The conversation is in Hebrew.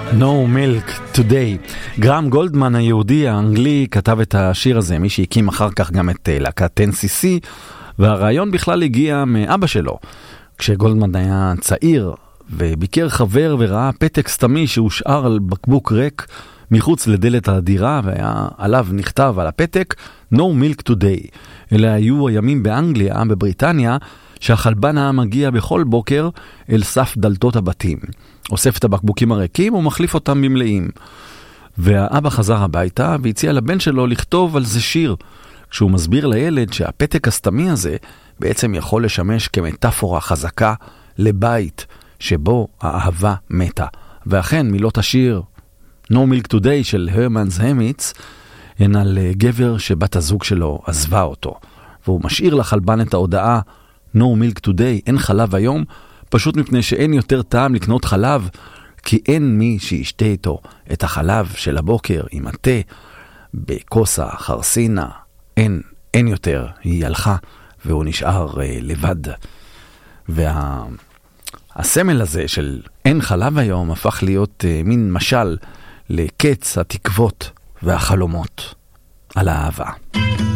No Milk Today. גרם גולדמן היהודי האנגלי כתב את השיר הזה, מי שהקים אחר כך גם את להקת NCC, והרעיון בכלל הגיע מאבא שלו. כשגולדמן היה צעיר וביקר חבר וראה פתק סתמי שהושאר על בקבוק ריק מחוץ לדלת הדירה, ועליו נכתב על הפתק No Milk Today. אלה היו הימים באנגליה, בבריטניה, שהחלבן היה מגיע בכל בוקר אל סף דלתות הבתים. אוסף את הבקבוקים הריקים ומחליף אותם במלאים. והאבא חזר הביתה והציע לבן שלו לכתוב על זה שיר, כשהוא מסביר לילד שהפתק הסתמי הזה בעצם יכול לשמש כמטאפורה חזקה לבית שבו האהבה מתה. ואכן מילות השיר No Milk Today של הרמנס המיץ הן על גבר שבת הזוג שלו עזבה אותו, והוא משאיר לחלבן את ההודעה No Milk Today, אין חלב היום, פשוט מפני שאין יותר טעם לקנות חלב, כי אין מי שישתה איתו את החלב של הבוקר עם התה בקוסה, חרסינה, אין יותר, היא הלכה והוא נשאר לבד. והסמל הזה של אין חלב היום הפך להיות מין משל לקץ התקוות והחלומות על האהבה.